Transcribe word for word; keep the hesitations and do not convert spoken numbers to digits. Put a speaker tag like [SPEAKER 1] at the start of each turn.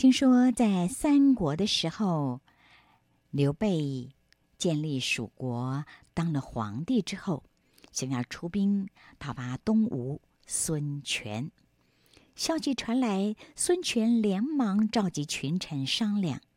[SPEAKER 1] 听说在三国的时候，刘备建立蜀国，当了皇帝之后，想要出兵讨伐东吴孙权。消息传来，孙权连忙召集群臣商量，